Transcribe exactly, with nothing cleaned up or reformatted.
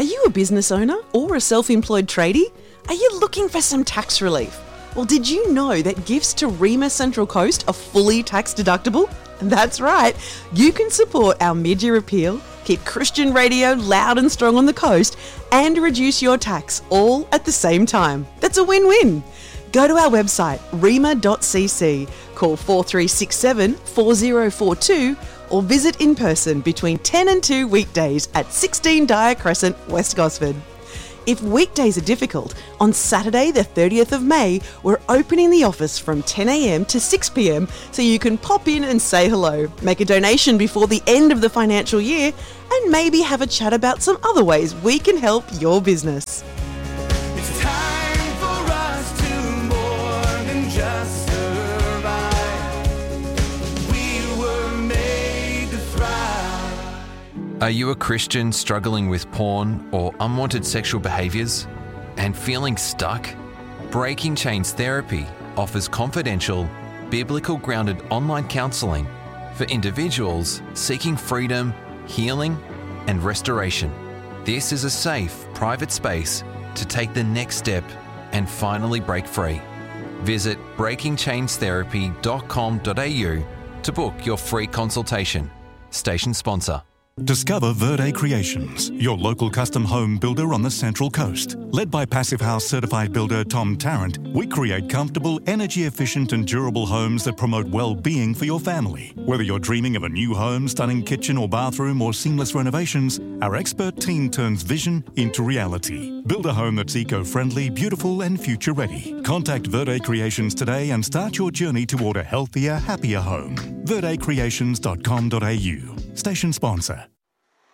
you a business owner or a self-employed tradie? Are you looking for some tax relief? Well, did you know that gifts to REMA Central Coast are fully tax deductible? That's right. You can support our mid-year appeal, keep Christian radio loud and strong on the coast, and reduce your tax all at the same time. That's a win-win. Go to our website, rema dot c c, call four three six seven, four zero four two, or visit in person between ten and two weekdays at sixteen Dyer Crescent, West Gosford. If weekdays are difficult, on Saturday the thirtieth of May, we're opening the office from ten a m to six p m so you can pop in and say hello, make a donation before the end of the financial year, and maybe have a chat about some other ways we can help your business. It's time for us to more than just survive. We were made to thrive. Are you a Christian struggling with porn or unwanted sexual behaviours and feeling stuck? Breaking Chains Therapy offers confidential, biblical grounded online counselling for individuals seeking freedom, healing and restoration. This is a safe, private space to take the next step and finally break free. Visit breaking chains therapy dot com dot a u to book your free consultation. Station sponsor. Discover Verde Creations, your local custom home builder on the Central Coast. Led by Passive House certified builder Tom Tarrant, we create comfortable, energy-efficient and durable homes that promote well-being for your family. Whether you're dreaming of a new home, stunning kitchen or bathroom, or seamless renovations, our expert team turns vision into reality. Build a home that's eco-friendly, beautiful and future-ready. Contact Verde Creations today and start your journey toward a healthier, happier home. verde creations dot com dot a u. Station sponsor.